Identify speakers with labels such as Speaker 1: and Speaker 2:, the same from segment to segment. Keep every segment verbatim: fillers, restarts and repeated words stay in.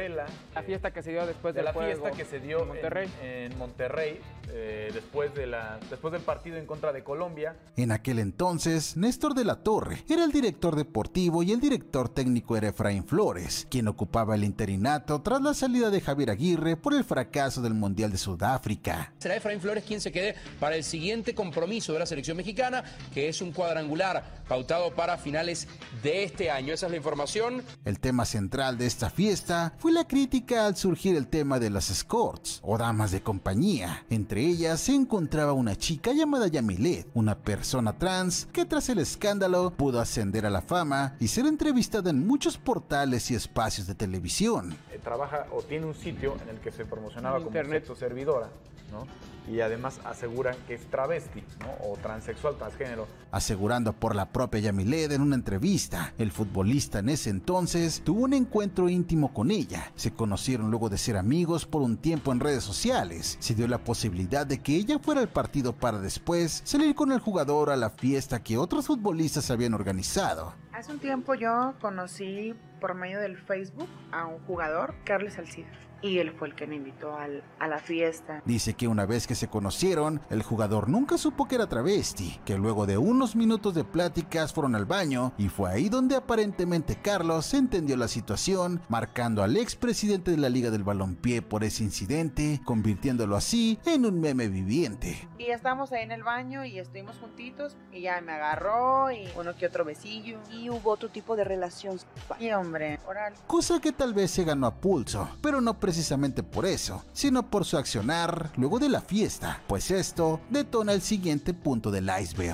Speaker 1: Vela.
Speaker 2: La fiesta que se dio después
Speaker 1: de
Speaker 2: del
Speaker 1: la
Speaker 2: juego
Speaker 1: fiesta que se dio
Speaker 2: en Monterrey,
Speaker 1: en, en Monterrey eh, después, de la, después del partido en contra de Colombia.
Speaker 3: En aquel entonces, Néstor de la Torre era el director deportivo y el director técnico era Efraín Flores, quien ocupaba el interinato tras la salida de Javier Aguirre por el fracaso del Mundial de Sudáfrica.
Speaker 4: Será Efraín Flores quien se quede para el siguiente compromiso de la selección mexicana, que es un cuadrangular pautado para finales de este año. Esa es la información.
Speaker 3: El tema central de esta fiesta fue la crítica al surgir el tema de las escorts o damas de compañía. Entre ellas se encontraba una chica llamada Yamilet, una persona trans que tras el escándalo pudo ascender a la fama y ser entrevistada en muchos portales y espacios de televisión.
Speaker 1: Eh, trabaja o tiene un sitio en el que se promocionaba como
Speaker 2: Internet.
Speaker 1: sexo servidora, ¿no? Y además aseguran que es travesti, ¿no? O transexual, transgénero.
Speaker 3: Asegurando por la propia Yamilet en una entrevista, el futbolista en ese entonces tuvo un encuentro íntimo con ella. Se conocieron luego de ser amigos por un tiempo en redes sociales. Se dio la posibilidad de que ella fuera al partido para después salir con el jugador a la fiesta que otros futbolistas habían organizado.
Speaker 5: Hace un tiempo yo conocí por medio del Facebook a un jugador, Carlos Salcido, y él fue el que me invitó al, a la fiesta.
Speaker 3: Dice que una vez que se conocieron, el jugador nunca supo que era travesti, que luego de unos minutos de pláticas fueron al baño y fue ahí donde aparentemente Carlos entendió la situación, marcando al expresidente de la Liga del Balompié por ese incidente, convirtiéndolo así en un meme viviente.
Speaker 5: Y ya estábamos ahí en el baño y estuvimos juntitos y ya me agarró y uno que otro besillo.
Speaker 6: Y hubo otro tipo de relación sexual.
Speaker 5: Y hombre, oral.
Speaker 3: Cosa que tal vez se ganó a pulso, pero no precisamente por eso, sino por su accionar luego de la fiesta, pues esto detona el siguiente punto del iceberg: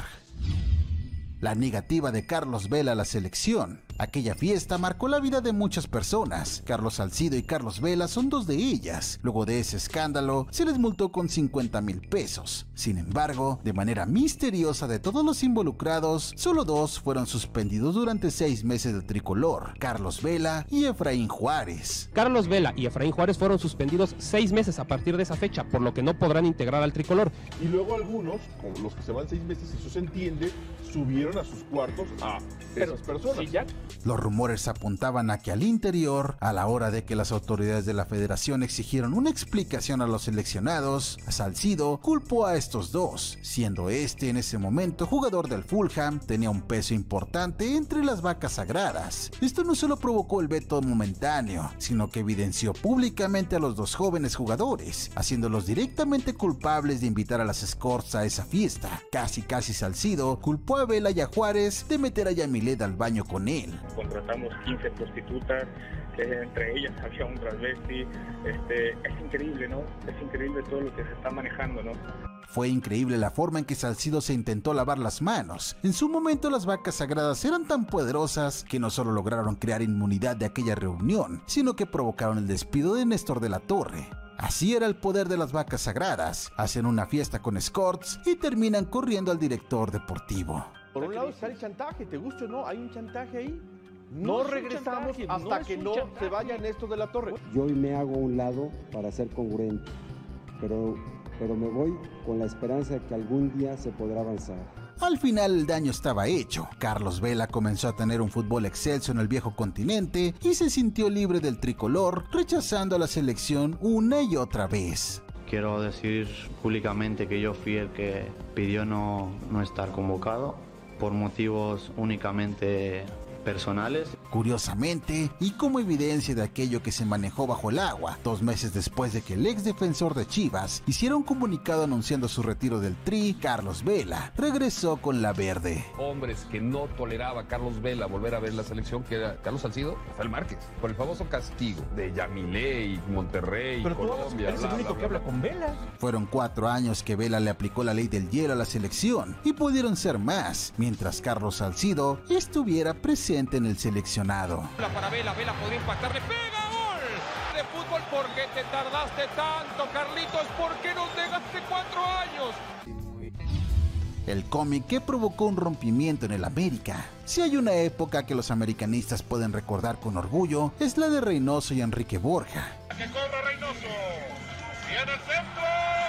Speaker 3: la negativa de Carlos Vela a la selección. Aquella fiesta marcó la vida de muchas personas. Carlos Salcido y Carlos Vela son dos de ellas. Luego de ese escándalo, se les multó con cincuenta mil pesos. Sin embargo, de manera misteriosa de todos los involucrados, solo dos fueron suspendidos durante seis meses del tricolor: Carlos Vela y Efraín Juárez.
Speaker 7: Carlos Vela y Efraín Juárez fueron suspendidos seis meses a partir de esa fecha, por lo que no podrán integrar al tricolor.
Speaker 8: Y luego algunos, como los que se van seis meses, eso se entiende, subieron a sus cuartos a
Speaker 2: Pero,
Speaker 8: esas personas.
Speaker 2: ¿sí, ya?
Speaker 3: Los rumores apuntaban a que al interior, a la hora de que las autoridades de la federación exigieron una explicación a los seleccionados, Salcido culpó a estos dos, siendo este en ese momento jugador del Fulham, tenía un peso importante entre las vacas sagradas. Esto no solo provocó el veto momentáneo, sino que evidenció públicamente a los dos jóvenes jugadores, haciéndolos directamente culpables de invitar a las escorts a esa fiesta. Casi casi Salcido culpó a Vela y a Juárez de meter a Yamilet al baño con él.
Speaker 9: Contratamos quince prostitutas, eh, entre ellas había un transvesti. Este, es increíble, ¿no? Es increíble todo lo que se está manejando, ¿no?
Speaker 3: Fue increíble la forma en que Salcido se intentó lavar las manos. En su momento las vacas sagradas eran tan poderosas que no solo lograron crear inmunidad de aquella reunión, sino que provocaron el despido de Néstor de la Torre. Así era el poder de las vacas sagradas. Hacen una fiesta con escorts y terminan corriendo al director deportivo.
Speaker 8: Por un lado está el chantaje, ¿te gusta o no? Hay un chantaje ahí. No,
Speaker 10: No
Speaker 8: regresamos
Speaker 10: chantaje,
Speaker 8: hasta
Speaker 10: no
Speaker 8: que
Speaker 10: es un
Speaker 8: no
Speaker 10: chantaje.
Speaker 8: se vaya Néstor de la Torre.
Speaker 11: Yo hoy me hago a un lado para ser congruente, pero, pero me voy con la esperanza de que algún día se podrá avanzar.
Speaker 3: Al final el daño estaba hecho. Carlos Vela comenzó a tener un fútbol excelso en el viejo continente y se sintió libre del tricolor, rechazando a la selección una y otra vez.
Speaker 12: Quiero decir públicamente que yo fui el que pidió no, no estar convocado por motivos únicamente personales.
Speaker 3: Curiosamente, y como evidencia de aquello que se manejó bajo el agua, dos meses después de que el ex defensor de Chivas hiciera un comunicado anunciando su retiro del Tri, Carlos Vela regresó con la verde.
Speaker 13: Hombres que no toleraba a Carlos Vela volver a ver la selección, que era Carlos Salcido, Rafael Márquez, por el famoso castigo de Yamilet, Monterrey,
Speaker 10: Pero tú
Speaker 13: Colombia.
Speaker 10: eres el
Speaker 13: bla,
Speaker 10: único
Speaker 13: bla,
Speaker 10: que
Speaker 13: bla,
Speaker 10: habla
Speaker 13: bla.
Speaker 10: con Vela.
Speaker 3: Fueron cuatro años que Vela le aplicó la ley del hielo a la selección y pudieron ser más, mientras Carlos Salcido estuviera presente en el seleccionado.
Speaker 14: Para Vela, Vela podría impactarle, pega gol de fútbol. ¿Por qué te tardaste tanto, Carlitos? ¿Por qué nos dejaste cuatro años?
Speaker 3: El cómic que provocó un rompimiento en el América. Si hay una época que los americanistas pueden recordar con orgullo, es la de Reynoso y Enrique Borja.
Speaker 14: Que corra Reynoso. Y en el centro,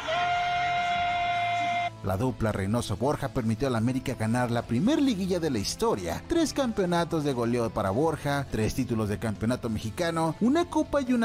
Speaker 3: La dupla Reynoso-Borja permitió al América ganar la primer liguilla de la historia, tres campeonatos de goleo para Borja, tres títulos de campeonato mexicano, una copa y una